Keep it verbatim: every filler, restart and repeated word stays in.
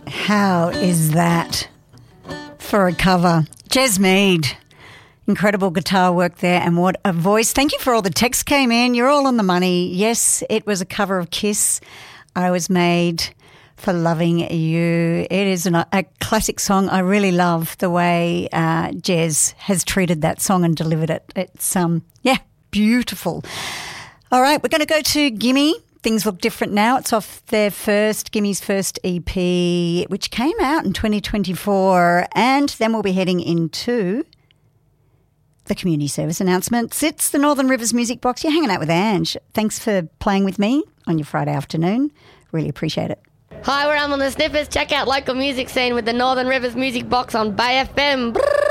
How is that for a cover? Jez Mead. Incredible guitar work there, and what a voice. Thank you for all the texts came in. You're all on the money. Yes, it was a cover of Kiss. I Was Made for Loving You. It is an, a classic song. I really love the way uh, Jez has treated that song and delivered it. It's, um, yeah, beautiful. All right, we're going to go to Gimme. Things Look Different Now. It's off their first, Gimme's first E P, which came out in twenty twenty-four. And then we'll be heading into the community service announcements. It's the Northern Rivers Music Box. You're hanging out with Ange. Thanks for playing with me on your Friday afternoon. Really appreciate it. Hi, we're Elm on the Sniffers. Check out local music scene with the Northern Rivers Music Box on Bay F M. Brrr.